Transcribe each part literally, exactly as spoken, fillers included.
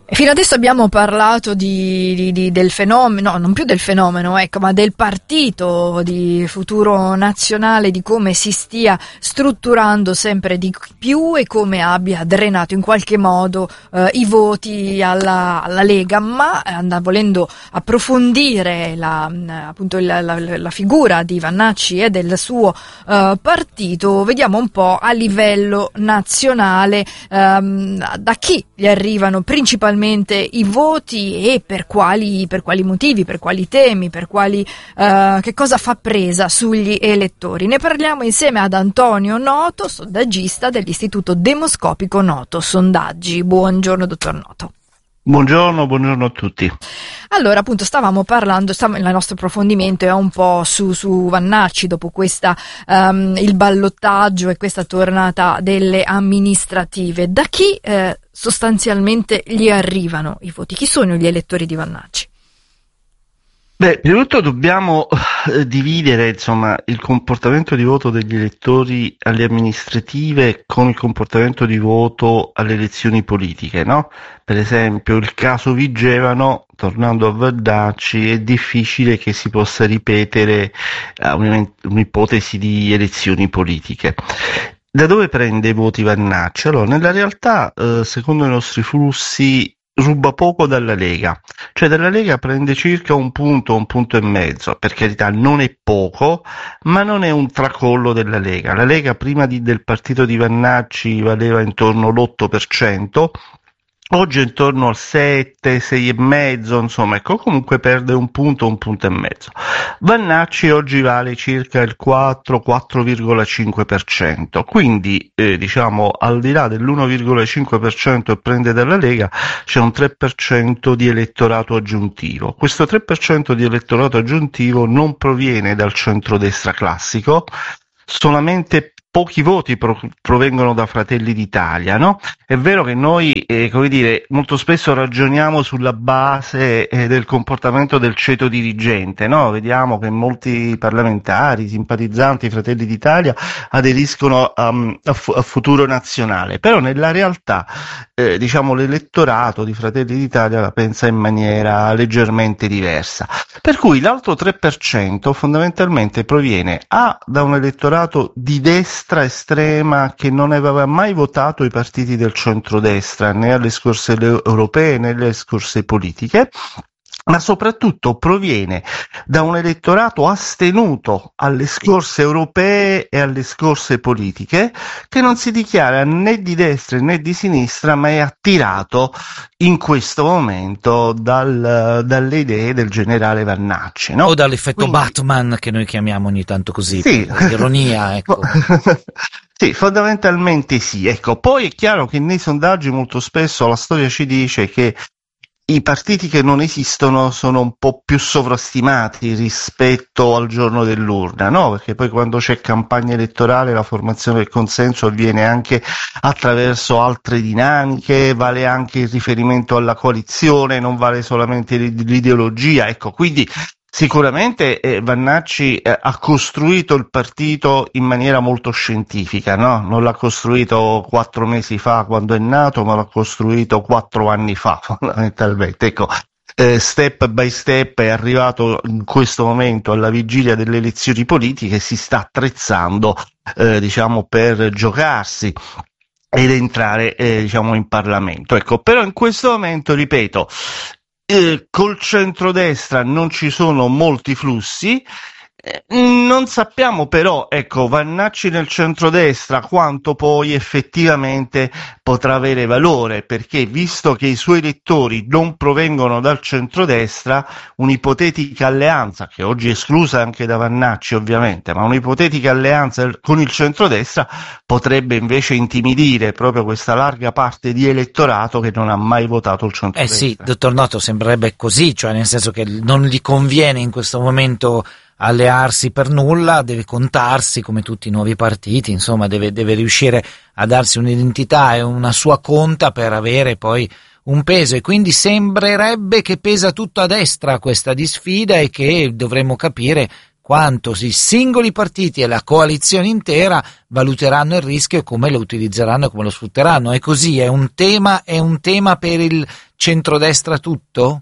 E fino adesso abbiamo parlato di, di, di, del fenomeno, no, non più del fenomeno, ecco, ma del partito di Futuro Nazionale, di come si stia strutturando sempre di più e come abbia drenato in qualche modo eh, i voti alla, alla Lega, ma andando, volendo approfondire la, appunto la, la, la figura di Vannacci e del suo eh, partito, vediamo un po' a livello nazionale ehm, da chi gli arrivano principalmente i voti e per quali, per quali motivi, per quali temi, per quali uh, che cosa fa presa sugli elettori. Ne parliamo insieme ad Antonio Noto, sondaggista dell'Istituto Demoscopico Noto Sondaggi. Buongiorno dottor Noto. Buongiorno, buongiorno a tutti. Allora, appunto, stavamo parlando, stavamo, il nostro approfondimento è un po' su, su Vannacci dopo questa, um, il ballottaggio e questa tornata delle amministrative. Da chi eh, sostanzialmente gli arrivano i voti? Chi sono gli elettori di Vannacci? Beh, prima di tutto dobbiamo eh, dividere, insomma, il comportamento di voto degli elettori alle amministrative con il comportamento di voto alle elezioni politiche, no? Per esempio, il caso Vigevano, tornando a Vannacci, è difficile che si possa ripetere uh, un'ipotesi di elezioni politiche. Da dove prende i voti Vannacci? Allora, nella realtà, eh, secondo i nostri flussi, ruba poco dalla Lega, cioè dalla Lega prende circa un punto, un punto e mezzo, per carità non è poco, ma non è un tracollo della Lega. La Lega prima di, del partito di Vannacci valeva intorno all'otto per cento, oggi è intorno al sette, sei e mezzo, insomma, ecco, comunque perde un punto, un punto e mezzo. Vannacci oggi vale circa il quattro, quattro virgola cinque per cento, quindi eh, diciamo al di là dell'uno virgola cinque per cento che prende dalla Lega c'è un tre per cento di elettorato aggiuntivo. Questo tre per cento di elettorato aggiuntivo non proviene dal centrodestra classico, solamente pochi voti pro- provengono da Fratelli d'Italia, no? È vero che noi, eh, come dire, molto spesso ragioniamo sulla base eh, del comportamento del ceto dirigente, no? Vediamo che molti parlamentari, simpatizzanti Fratelli d'Italia aderiscono um, a, fu- a Futuro Nazionale, però nella realtà, eh, diciamo, l'elettorato di Fratelli d'Italia la pensa in maniera leggermente diversa. Per cui l'altro tre per cento fondamentalmente proviene A da un elettorato di destra estrema che non aveva mai votato i partiti del centrodestra né alle scorse europee né alle scorse politiche, ma soprattutto proviene da un elettorato astenuto alle scorse europee e alle scorse politiche, che non si dichiara né di destra né di sinistra, ma è attirato in questo momento dal, dalle idee del generale Vannacci, no? O dall'effetto Quindi, Batman, che noi chiamiamo ogni tanto così, sì. per ironia, ecco. Sì, fondamentalmente sì. Ecco, poi è chiaro che nei sondaggi molto spesso la storia ci dice che i partiti che non esistono sono un po' più sovrastimati rispetto al giorno dell'urna, no? Perché poi quando c'è campagna elettorale la formazione del consenso avviene anche attraverso altre dinamiche, vale anche il riferimento alla coalizione, non vale solamente l'ideologia, ecco, quindi sicuramente eh, Vannacci eh, ha costruito il partito in maniera molto scientifica, no? Non l'ha costruito quattro mesi fa quando è nato, ma l'ha costruito quattro anni fa, fondamentalmente. Ecco, eh, step by step è arrivato in questo momento alla vigilia delle elezioni politiche e si sta attrezzando, eh, diciamo, per giocarsi ed entrare, eh, diciamo, in Parlamento. Ecco, però in questo momento, ripeto, Eh, col centrodestra non ci sono molti flussi, eh, non sappiamo però, ecco, Vannacci nel centrodestra quanto poi effettivamente potrà avere valore, perché visto che i suoi elettori non provengono dal centrodestra, un'ipotetica alleanza, che oggi è esclusa anche da Vannacci ovviamente, ma un'ipotetica alleanza con il centrodestra potrebbe invece intimidire proprio questa larga parte di elettorato che non ha mai votato il centrodestra. Eh sì, dottor Noto, sembrerebbe così, cioè nel senso che non gli conviene in questo momento allearsi per nulla, deve contarsi come tutti i nuovi partiti, insomma deve, deve riuscire a darsi un'identità e una sua conta per avere poi un peso, e quindi sembrerebbe che pesa tutto a destra questa di sfida e che dovremmo capire quanto i singoli partiti e la coalizione intera valuteranno il rischio e come lo utilizzeranno e come lo sfrutteranno. È così, è un tema, è un tema per il centrodestra tutto?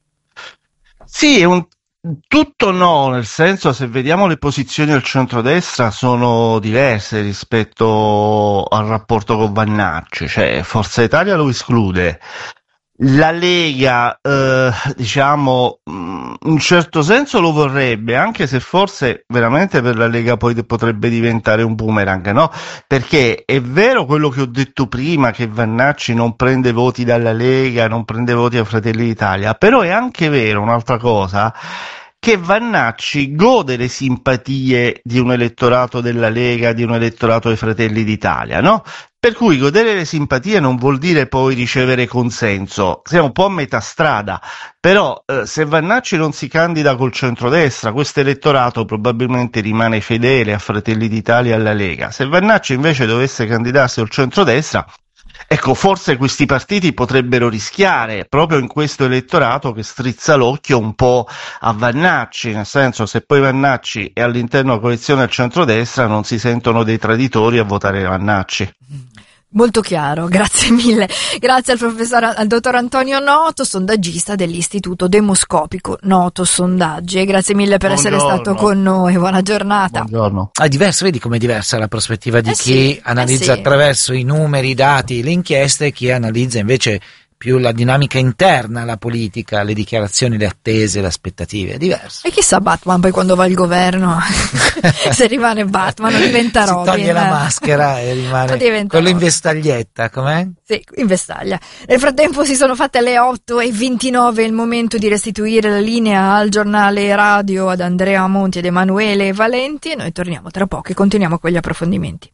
Sì, è un tutto no, nel senso, se vediamo le posizioni del centrodestra sono diverse rispetto al rapporto con Vannacci, cioè Forza Italia lo esclude. La Lega, eh, diciamo, in un certo senso lo vorrebbe, anche se forse veramente per la Lega poi potrebbe diventare un boomerang, no? Perché è vero quello che ho detto prima, che Vannacci non prende voti dalla Lega, non prende voti a Fratelli d'Italia, però è anche vero un'altra cosa, che Vannacci gode le simpatie di un elettorato della Lega, di un elettorato dei Fratelli d'Italia, no? Per cui godere le simpatie non vuol dire poi ricevere consenso, siamo un po' a metà strada, però eh, se Vannacci non si candida col centrodestra, questo elettorato probabilmente rimane fedele a Fratelli d'Italia e alla Lega. Se Vannacci invece dovesse candidarsi al centrodestra, ecco, forse questi partiti potrebbero rischiare proprio in questo elettorato che strizza l'occhio un po' a Vannacci, nel senso, se poi Vannacci è all'interno della coalizione del centrodestra non si sentono dei traditori a votare Vannacci. Molto chiaro, grazie mille. Grazie al professor, al dottor Antonio Noto, sondaggista dell'Istituto Demoscopico Noto Sondaggi. E grazie mille per Buongiorno. essere stato con noi. Buona giornata. Buongiorno. Ah, diverso, vedi com'è diversa la prospettiva di Eh chi sì, analizza eh sì. attraverso i numeri, i dati, le inchieste, e chi analizza invece più la dinamica interna, la politica, le dichiarazioni, le attese, le aspettative. È diverso. E chissà Batman poi quando va al governo, se rimane Batman non diventa Robin. Si toglie la maschera e rimane Diventa quello in Robin. vestaglietta, com'è? Sì, in vestaglia. Nel frattempo si sono fatte le otto e ventinove, è il momento di restituire la linea al giornale radio ad Andrea Monti ed Emanuele Valenti e noi torniamo tra poco e continuiamo con gli approfondimenti.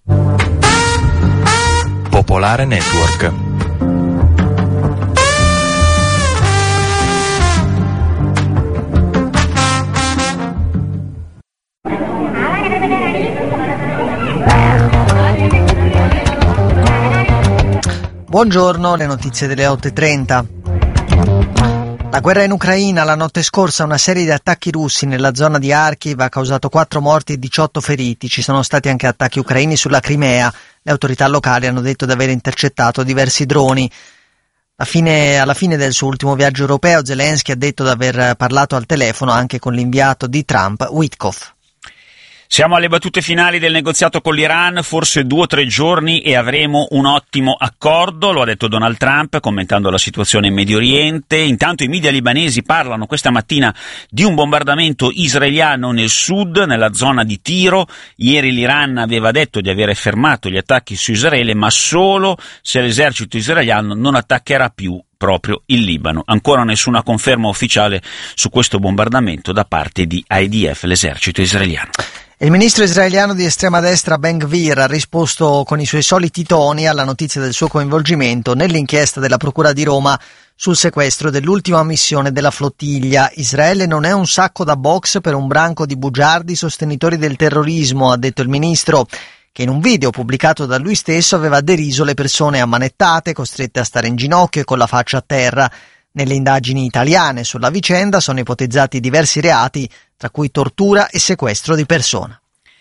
Popolare Network. Buongiorno, le notizie delle otto e trenta. La guerra in Ucraina, la notte scorsa una serie di attacchi russi nella zona di Kharkiv ha causato quattro morti e diciotto feriti. Ci sono stati anche attacchi ucraini sulla Crimea. Le autorità locali hanno detto di aver intercettato diversi droni. Alla fine, alla fine del suo ultimo viaggio europeo, Zelensky ha detto di aver parlato al telefono anche con l'inviato di Trump, Witkoff. Siamo alle battute finali del negoziato con l'Iran, forse due o tre giorni e avremo un ottimo accordo, lo ha detto Donald Trump commentando la situazione in Medio Oriente. Intanto i media libanesi parlano questa mattina di un bombardamento israeliano nel sud, nella zona di Tiro. Ieri l'Iran aveva detto di avere fermato gli attacchi su Israele, ma solo se l'esercito israeliano non attaccherà più proprio il Libano. Ancora nessuna conferma ufficiale su questo bombardamento da parte di I D F, l'esercito israeliano. Il ministro israeliano di estrema destra Ben Gvir ha risposto con i suoi soliti toni alla notizia del suo coinvolgimento nell'inchiesta della Procura di Roma sul sequestro dell'ultima missione della flottiglia. Israele non è un sacco da box per un branco di bugiardi sostenitori del terrorismo, ha detto il ministro, che in un video pubblicato da lui stesso aveva deriso le persone ammanettate, costrette a stare in ginocchio e con la faccia a terra. Nelle indagini italiane sulla vicenda sono ipotizzati diversi reati, tra cui tortura e sequestro di persona.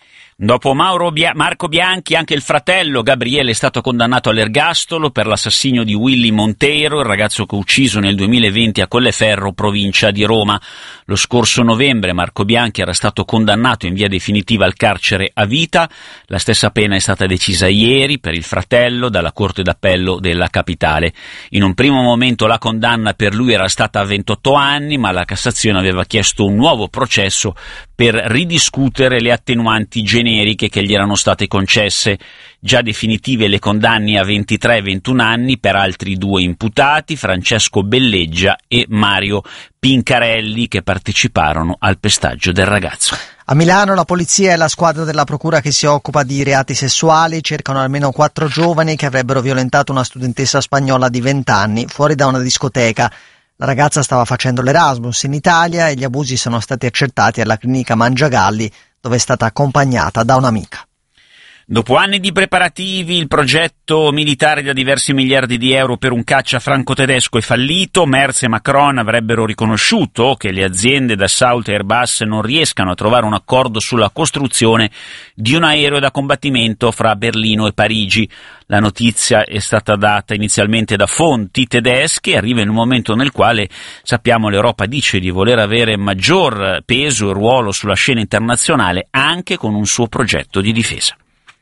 Dopo Mauro Bia- Marco Bianchi, anche il fratello Gabriele è stato condannato all'ergastolo per l'assassinio di Willy Monteiro, il ragazzo che ha ucciso nel duemilaventi a Colleferro, provincia di Roma. Lo scorso novembre Marco Bianchi era stato condannato in via definitiva al carcere a vita. La stessa pena è stata decisa ieri per il fratello dalla Corte d'Appello della Capitale. In un primo momento la condanna per lui era stata a ventotto anni, ma la Cassazione aveva chiesto un nuovo processo per ridiscutere le attenuanti generiche che gli erano state concesse. Già definitive le condanne a ventitré e ventuno anni per altri due imputati, Francesco Belleggia e Mario Pincarelli, che parteciparono al pestaggio del ragazzo. A Milano la polizia e la squadra della procura che si occupa di reati sessuali cercano almeno quattro giovani che avrebbero violentato una studentessa spagnola di venti anni fuori da una discoteca. La ragazza stava facendo l'Erasmus in Italia e gli abusi sono stati accertati alla clinica Mangiagalli, dove è stata accompagnata da un'amica. Dopo anni di preparativi, il progetto militare da diversi miliardi di euro per un caccia franco-tedesco è fallito. Merz e Macron avrebbero riconosciuto che le aziende Dassault e Airbus non riescano a trovare un accordo sulla costruzione di un aereo da combattimento fra Berlino e Parigi. La notizia è stata data inizialmente da fonti tedesche, arriva in un momento nel quale, sappiamo, l'Europa dice di voler avere maggior peso e ruolo sulla scena internazionale anche con un suo progetto di difesa.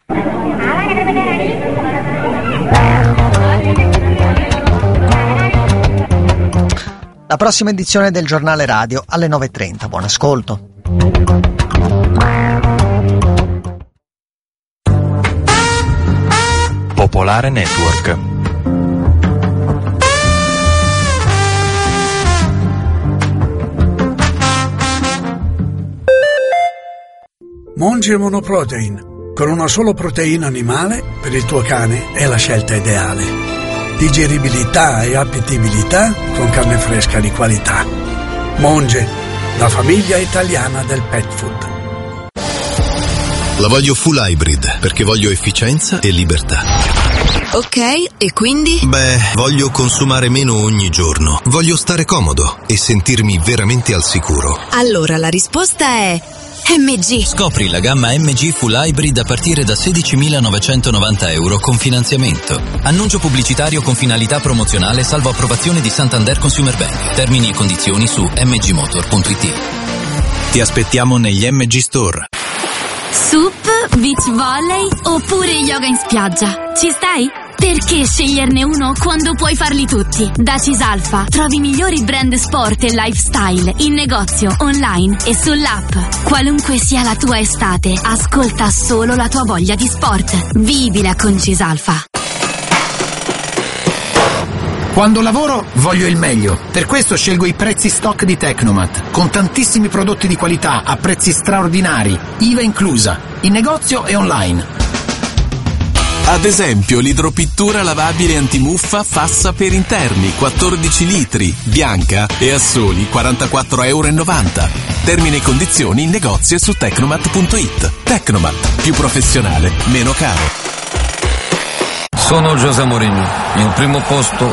La prossima edizione del giornale radio alle nove e trenta. Buon ascolto. Popolare Network. Monge Monoprotein. Con una sola proteina animale, per il tuo cane è la scelta ideale. Digeribilità e appetibilità con carne fresca di qualità. Monge, la famiglia italiana del pet food. La voglio full hybrid perché voglio efficienza e libertà. Ok, e quindi? Beh, voglio consumare meno ogni giorno. Voglio stare comodo e sentirmi veramente al sicuro. Allora la risposta è M G. Scopri la gamma M G Full Hybrid a partire da sedicimilanovancentonovanta euro con finanziamento. Annuncio pubblicitario con finalità promozionale salvo approvazione di Santander Consumer Bank. Termini e condizioni su m g motor punto i t. Ti aspettiamo negli M G Store. Sup, beach volley oppure yoga in spiaggia. Ci stai? Perché sceglierne uno quando puoi farli tutti? Da Cisalfa trovi i migliori brand sport e lifestyle in negozio, online e sull'app. Qualunque sia la tua estate, ascolta solo la tua voglia di sport. Vivila con Cisalfa. Quando lavoro voglio il meglio, per questo scelgo i prezzi stock di Tecnomat, con tantissimi prodotti di qualità a prezzi straordinari, I V A inclusa, in negozio e online. Ad esempio l'idropittura lavabile antimuffa Fassa per interni, quattordici litri, bianca e a soli quarantaquattro e novanta euro. Termini e condizioni in negozio e su tecnomat punto it. Tecnomat, più professionale, meno caro. Sono José Mourinho, il primo posto